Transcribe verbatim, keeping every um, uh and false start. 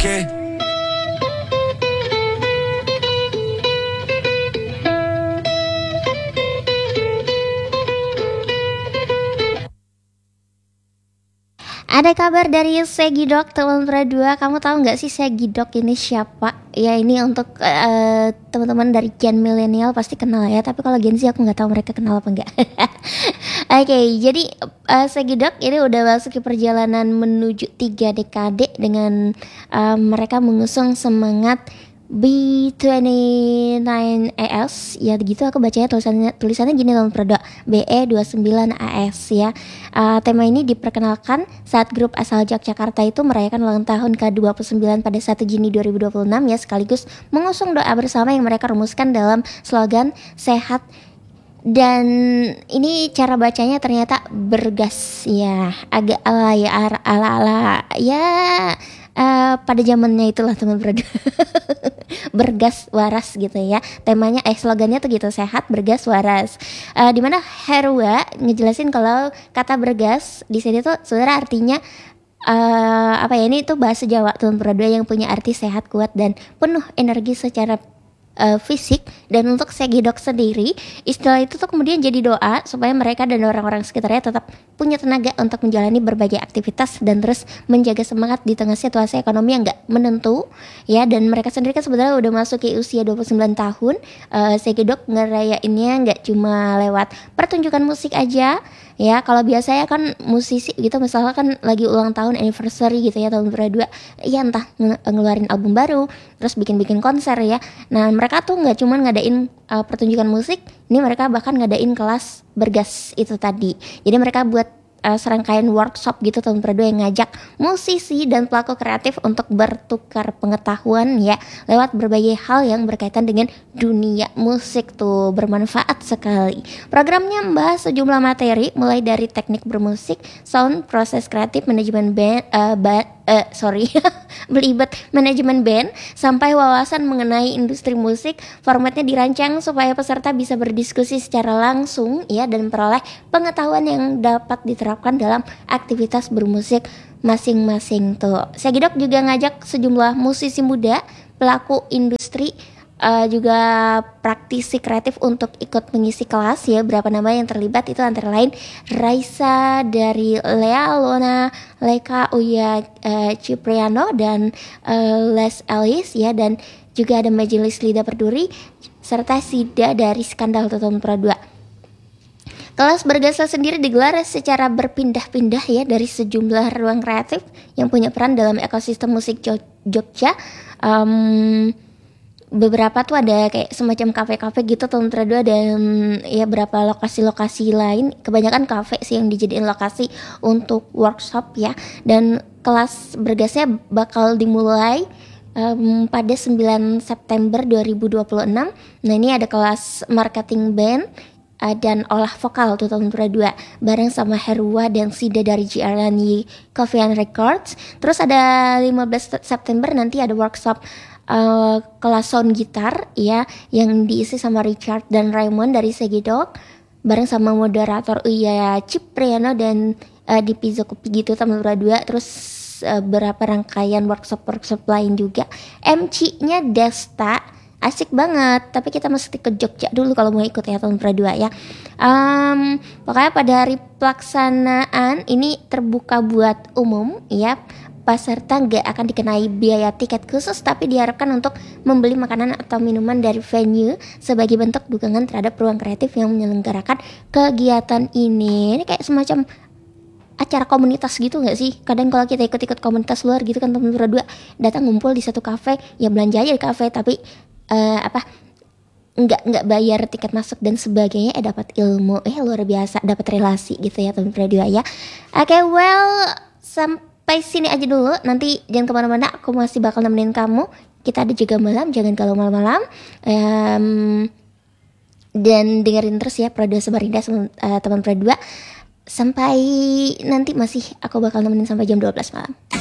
Okay. Ada kabar dari Segidok teman berdua. Kamu tahu nggak sih Segidok ini siapa? Ya ini untuk uh, teman-teman dari Gen milenial pasti kenal ya. Tapi kalau Gen Z aku nggak tahu mereka kenal apa enggak. Oke, okay, jadi uh, Segidok ini udah masuk ke perjalanan menuju tiga dekade dengan uh, mereka mengusung semangat B dua puluh sembilan A S ya gitu aku bacanya tulisannya tulisannya gini teman berdua B E dua puluh sembilan A S ya. Uh, tema ini diperkenalkan saat grup asal Yogyakarta itu merayakan ulang tahun ke dua puluh sembilan pada satu Juni dua ribu dua puluh enam ya, sekaligus mengusung doa bersama yang mereka rumuskan dalam slogan sehat. Dan ini cara bacanya ternyata bergas ya, agak ala ya ala ala ya uh, pada zamannya itulah teman berdua. Bergas waras gitu ya temanya, eh slogannya tuh gitu, sehat bergas waras. Uh, dimana Herwa ngejelasin kalau kata bergas di sini tuh sebenarnya artinya uh, apa ya, ini tuh bahasa Jawa teman berdua yang punya arti sehat, kuat dan penuh energi secara Uh, fisik. Dan untuk Segidok sendiri, istilah itu tuh kemudian jadi doa supaya mereka dan orang-orang sekitarnya tetap punya tenaga untuk menjalani berbagai aktivitas dan terus menjaga semangat di tengah situasi ekonomi yang gak menentu ya. Dan mereka sendiri kan sebenarnya udah masuk ke usia dua puluh sembilan tahun. uh, Segidok ngerayainnya gak cuma lewat pertunjukan musik aja ya. Kalau biasanya kan musisi gitu misalnya kan lagi ulang tahun anniversary gitu ya tahun berdua ya, entah ngeluarin album baru terus bikin-bikin konser ya. Nah mereka tuh nggak cuma ngadain uh, pertunjukan musik, ini mereka bahkan ngadain kelas bergas itu tadi. Jadi mereka buat uh, serangkaian workshop gitu tahun berdua yang ngajak musisi dan pelaku kreatif untuk bertukar pengetahuan ya lewat berbagai hal yang berkaitan dengan dunia musik tuh, bermanfaat sekali. Programnya membahas sejumlah materi mulai dari teknik bermusik, sound, proses kreatif, manajemen band, uh, ba- uh, sorry belibet manajemen band, sampai wawasan mengenai industri musik. Formatnya dirancang supaya peserta bisa berdiskusi secara langsung ya dan memperoleh pengetahuan yang dapat diterapkan dalam aktivitas bermusik masing-masing tuh. Segidok juga ngajak sejumlah musisi muda, pelaku industri, Uh, juga praktisi kreatif untuk ikut mengisi kelas ya. Berapa nama yang terlibat itu antara lain Raisa dari Lea Lona, Leka Uya uh, Cipriano dan uh, Les Ellis ya, dan juga ada Majelis Lidah Perduri serta Sida dari Skandal tahun Pradua. Kelas bergaslah sendiri digelar secara berpindah-pindah ya dari sejumlah ruang kreatif yang punya peran dalam ekosistem musik Jogja. Um, Beberapa tuh ada kayak semacam kafe-kafe gitu tahun berdua, dan ya beberapa lokasi-lokasi lain, kebanyakan kafe sih yang dijadiin lokasi untuk workshop ya. Dan kelas bergasnya bakal dimulai um, pada sembilan September dua ribu dua puluh enam. Nah ini ada kelas marketing band uh, dan olah vokal tuh tahun berdua bareng sama Herwa dan Sida dari G R N Y Coffee and Records. Terus ada lima belas September nanti ada workshop Uh, kelas sound gitar ya yang diisi sama Richard dan Raymond dari Segidok bareng sama moderator Uya Cipriano dan uh, di Pizza Kopi gitu teman berdua. Terus uh, beberapa rangkaian workshop-workshop lain juga. M C-nya Desta, asik banget, tapi kita mesti ke Jogja dulu kalau mau ikut ya tahun berdua ya. Um, pokoknya pada hari pelaksanaan ini terbuka buat umum ya. Peserta nggak akan dikenai biaya tiket khusus, tapi diharapkan untuk membeli makanan atau minuman dari venue sebagai bentuk dukungan terhadap ruang kreatif yang menyelenggarakan kegiatan ini. Ini kayak semacam acara komunitas gitu nggak sih? Kadang kalau kita ikut-ikut komunitas luar gitu kan teman berdua datang ngumpul di satu kafe, ya belanja aja di kafe, tapi uh, apa nggak nggak bayar tiket masuk dan sebagainya, eh dapat ilmu, eh luar biasa, dapat relasi gitu ya teman berdua ya. Oke, okay, well sampai Sampai sini aja dulu, nanti jangan kemana-mana, aku masih bakal nemenin kamu. Kita ada juga malam, jangan kalau malam-malam. um, Dan dengerin terus ya Pradua Samarinda, uh, teman Pradua. Sampai nanti masih aku bakal nemenin sampai jam dua belas malam.